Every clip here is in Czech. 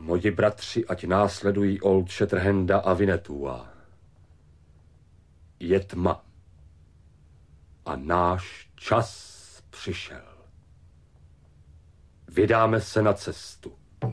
Moji bratři, ať následují Old Shatterhanda a Winnetua. Je tma. A náš čas přišel. Vydáme se na cestu.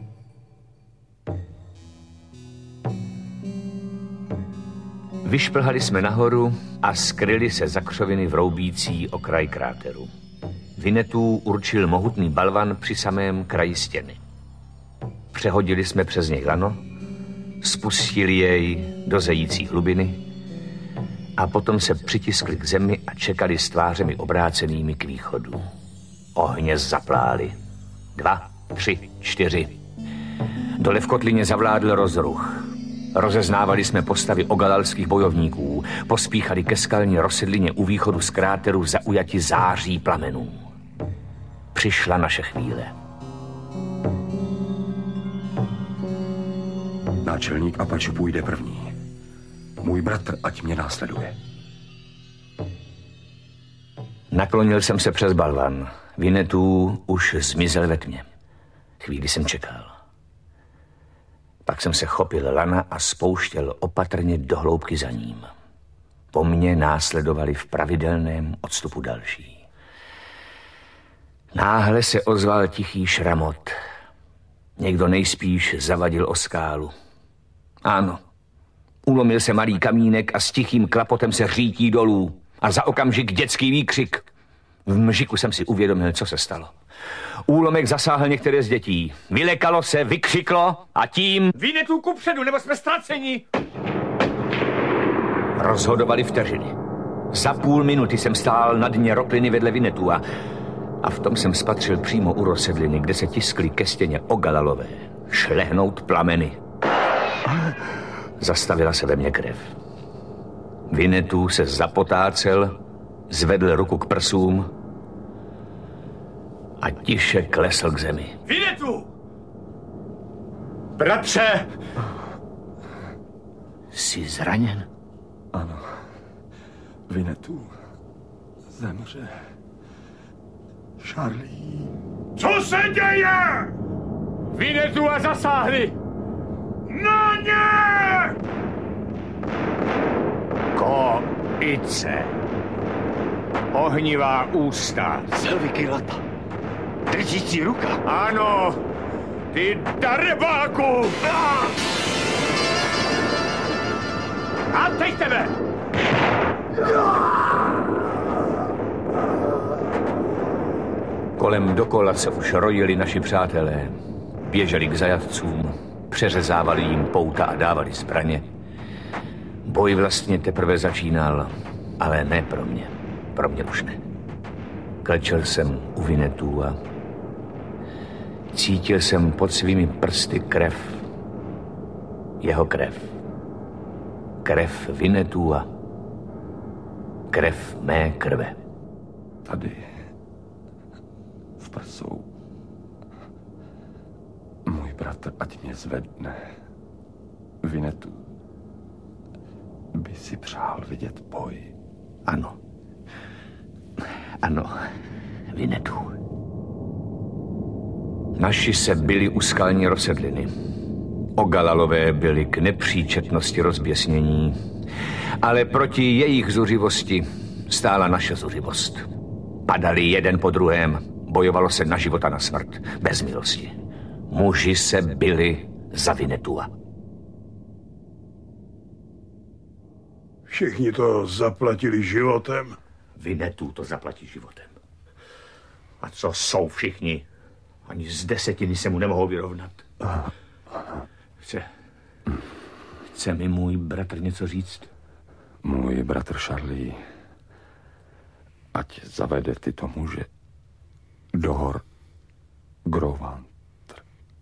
Vyšplhali jsme nahoru a skryli se za křoviny vroubící okraj kráteru. Winnetou určil mohutný balvan při samém kraji stěny. Přehodili jsme přes něj lano, spustili jej do zející hlubiny a potom se přitiskli k zemi a čekali s tvářemi obrácenými k východu. Ohně zaplály. 2, 3, 4. Dole v kotlině zavládl rozruch. Rozeznávali jsme postavy ogalalských bojovníků, pospíchali ke skalní rozsedlině u východu z kráteru zaujati září plamenů. Přišla naše chvíle. Náčelník Apache půjde první. Můj bratr ať mě následuje. Naklonil jsem se přes balvan. Winnetou už zmizel ve tmě. Chvíli jsem čekal. Pak jsem se chopil lana a spouštěl opatrně do hloubky za ním. Po mně následovali v pravidelném odstupu další. Náhle se ozval tichý šramot. Někdo nejspíš zavadil o skálu. Ano, ulomil se malý kamínek a s tichým klapotem se řítí dolů. A za okamžik dětský výkřik. V mžiku jsem si uvědomil, co se stalo. Úlomek zasáhl některé z dětí. Vylekalo se, vykřiklo a tím... Winnetou kupředu, nebo jsme ztraceni! Rozhodovali vteřiny. Za půl minuty jsem stál na dně rokliny vedle Winnetua a v tom jsem spatřil přímo u rozsedliny, kde se tiskly ke stěně ogalalové, šlehnout plameny. Zastavila se ve mně krev. Winnetou se zapotácel, zvedl ruku k prsům a tiše klesl k zemi. Winnetou! Bratře! Jsi zraněn? Ano. Winnetou zemře. Charlie. Co se děje? Winnetou a zasáhli! Na ně! Koice. Ohnivá ústa. Selviky lata. Držící ruka. Ano, ty darebáku! A teď tebe! Kolem dokola se už rojili naši přátelé. Běželi k zajatcům, přeřezávali jim pouta a dávali zbraně. Boj vlastně teprve začínal, ale ne pro mě. Pro mě už ne. Klečel jsem u Winnetou a cítil jsem pod svými prsty krev. Jeho krev. Krev Winnetou a krev mé krve. Tady v prsou. Můj bratr ať mě zvedne. Winnetou by si přál vidět boj. Ano. Ano, Winnetou. Naši se byli u skalní rozsedliny. Ogalalové byli k nepříčetnosti rozběsnění, ale proti jejich zuřivosti stála naše zuřivost. Padali jeden po druhém, bojovalo se na život a na smrt, bez milosti. Muži se bili za Winnetoua. Všichni to zaplatili životem. Winnetou to zaplatí životem. A co jsou všichni? Ani z 10 se mu nemohou vyrovnat. Chce mi můj bratr něco říct? Můj bratr Charlie, ať zavede tyto muže do hor Grovantr.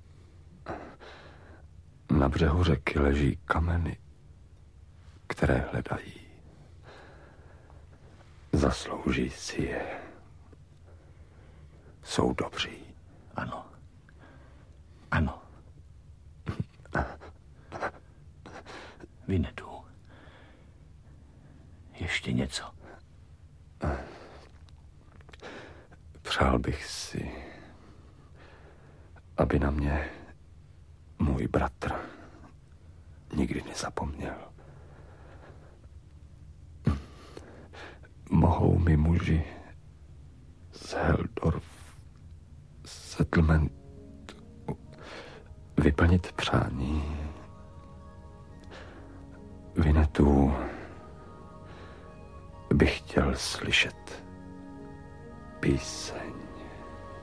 Na břehu řeky leží kameny, které hledají. Zaslouží si je. Jsou dobří. Ano. Ano. Winnetou. Ještě něco. Přál bych si, aby na mě můj můj bratr nikdy nezapomněl. Mohou mi muži z Heldorf Settlement vyplnit přání. Vinetu bych chtěl slyšet píseň.